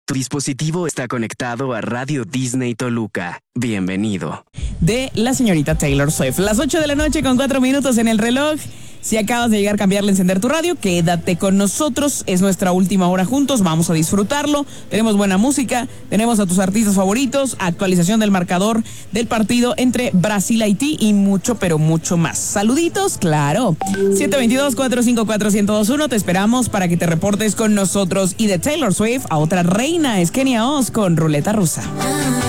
Tu dispositivo está conectado a Radio Disney Toluca. Bienvenido. De la señorita Taylor Swift. Las 8 de la noche con 4 minutos en el reloj. Si acabas de llegar, cambiarle, encender tu radio, quédate con nosotros. Es nuestra última hora juntos, vamos a disfrutarlo. Tenemos buena música, tenemos a tus artistas favoritos, actualización del marcador del partido entre Brasil, Haití y mucho, pero mucho más. Saluditos, claro. 722-454-1021, te esperamos para que te reportes con nosotros. Y de Taylor Swift a otra reina, es Kenia Oz con Ruleta Rusa.